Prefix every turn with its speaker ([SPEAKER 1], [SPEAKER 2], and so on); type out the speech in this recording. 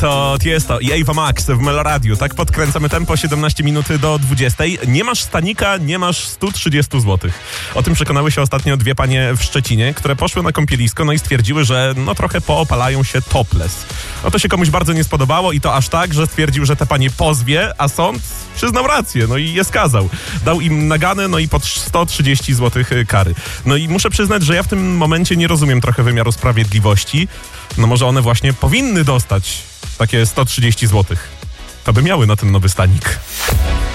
[SPEAKER 1] To Tiesto i Ava Max w Meloradiu. Tak podkręcamy tempo, 17 minut do 20. Nie masz stanika, nie masz 130 zł. O tym przekonały się ostatnio dwie panie w Szczecinie, które poszły na kąpielisko, no i stwierdziły, że trochę poopalają się topless. No to się komuś bardzo nie spodobało i to aż tak, że stwierdził, że te panie pozwie, a sąd przyznał rację, no i je skazał. Dał im nagany, no i po 130 zł kary. No i muszę przyznać, że ja w tym momencie nie rozumiem trochę wymiaru sprawiedliwości. No może one właśnie powinny dostać takie 130 zł. To by miały na ten nowy stanik.